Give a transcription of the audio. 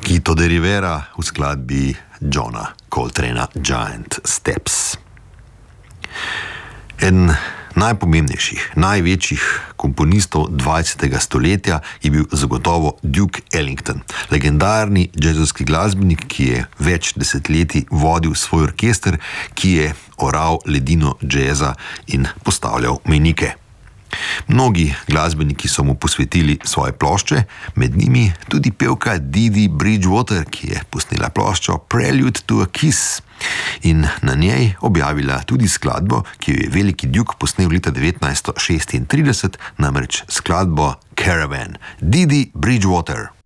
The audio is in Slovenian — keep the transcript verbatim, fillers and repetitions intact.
Quito de Rivera v skladbi Johna Coltrana Giant Steps. Eden najpomembnejših, največjih komponistov dvajsetega stoletja je bil zagotovo Duke Ellington, legendarni jazzovski glasbenik, ki je več desetletij vodil svoj orkester, ki je oral ledino jazza in postavljal mejnike. Mnogi glasbeniki so mu posvetili svoje plošče, med njimi tudi pevka Didi Bridgewater, ki je posnela ploščo Prelude to a Kiss in na njej objavila tudi skladbo, ki jo je veliki Duke posnel leta devetnajststo šestintrideset, namreč skladbo Caravan. Didi Bridgewater.